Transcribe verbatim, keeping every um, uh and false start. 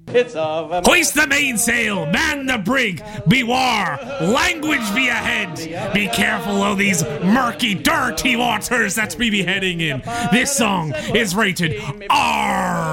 It's of a Hoist the mainsail, man the brig, beware, language be ahead. Be careful of these murky, dirty waters that we be heading in. This song is rated R.